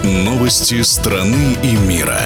Новости страны и мира.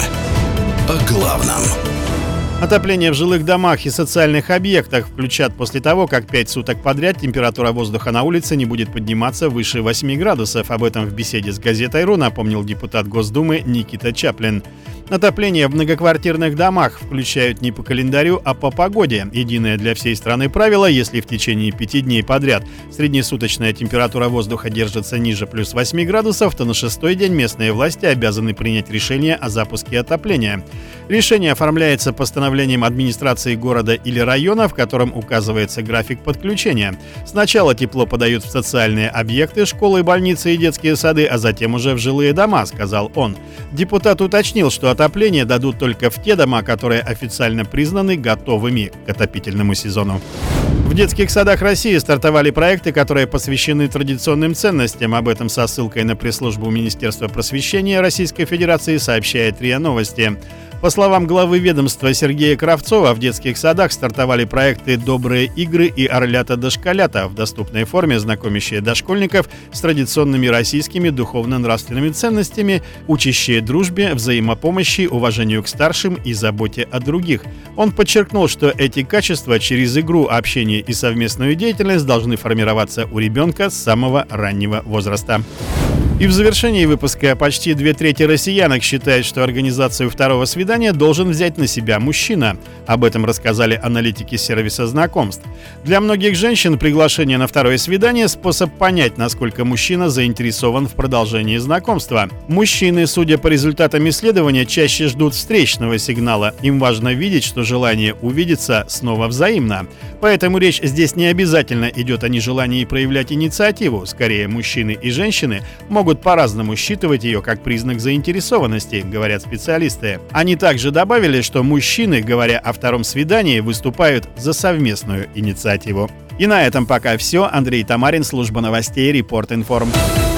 О главном. Отопление в жилых домах и социальных объектах включат после того, как 5 суток подряд температура воздуха на улице не будет подниматься выше 8 градусов. Об этом в беседе с газетой «РУ» напомнил депутат Госдумы Никита Чаплин. Отопление в многоквартирных домах включают не по календарю, а по погоде. Единое для всей страны правило: если в течение 5 дней подряд среднесуточная температура воздуха держится ниже плюс 8 градусов, то на 6-й день местные власти обязаны принять решение о запуске отопления. Решение оформляется постановлением администрации города или района, в котором указывается график подключения. Сначала тепло подают в социальные объекты, школы, больницы и детские сады, а затем уже в жилые дома, сказал он. Депутат уточнил, что отопление дадут только в те дома, которые официально признаны готовыми к отопительному сезону. В детских садах России стартовали проекты, которые посвящены традиционным ценностям. Об этом со ссылкой на пресс-службу Министерства просвещения Российской Федерации сообщает РИА Новости. По словам главы ведомства Сергея Кравцова, в детских садах стартовали проекты «Добрые игры» и «Орлята-дошколята» в доступной форме, знакомящие дошкольников с традиционными российскими духовно-нравственными ценностями, учащие дружбе, взаимопомощи, уважению к старшим и заботе о других. Он подчеркнул, что эти качества через игру, общение и совместную деятельность должны формироваться у ребенка с самого раннего возраста. И в завершении выпуска: почти 2/3 россиянок считают, что организацию второго свидания должен взять на себя мужчина. Об этом рассказали аналитики сервиса знакомств. Для многих женщин приглашение на второе свидание – способ понять, насколько мужчина заинтересован в продолжении знакомства. Мужчины, судя по результатам исследования, чаще ждут встречного сигнала. Им важно видеть, что желание увидеться снова взаимно. Поэтому речь здесь не обязательно идет о нежелании проявлять инициативу. Скорее, мужчины и женщины могут по-разному считывать ее как признак заинтересованности, говорят специалисты. Они также добавили, что мужчины, говоря о втором свидании, выступают за совместную инициативу. И на этом пока все. Андрей Тамарин, служба новостей, Репорт Информ.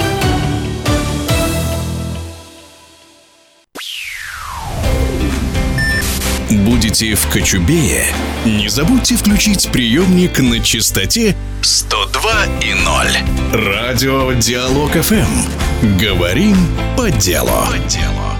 Будете в Кочубее? Не забудьте включить приемник на частоте 102,0. Радио Диалог ФМ. Говорим по делу.